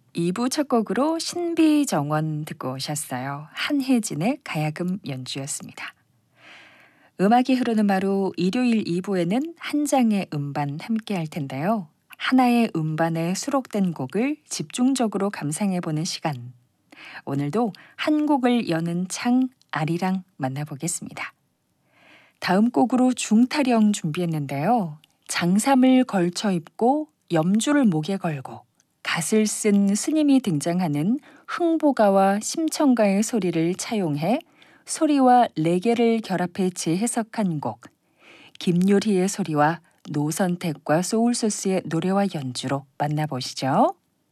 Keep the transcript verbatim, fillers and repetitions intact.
이 부 첫 곡으로 신비정원 듣고 오셨어요. 한혜진의 가야금 연주였습니다. 음악이 흐르는 바로 일요일 이 부에는 한 장의 음반 함께 할 텐데요. 하나의 음반에 수록된 곡을 집중적으로 감상해보는 시간. 오늘도 한 곡을 여는 창 아리랑 만나보겠습니다. 다음 곡으로 중타령 준비했는데요. 장삼을 걸쳐 입고 염주를 목에 걸고 갓을 쓴 스님이 등장하는 흥보가와 심청가의 소리를 차용해 소리와 레게를 결합해 재해석한 곡, 김요리의 소리와 노선택과 소울소스의 노래와 연주로 만나보시죠.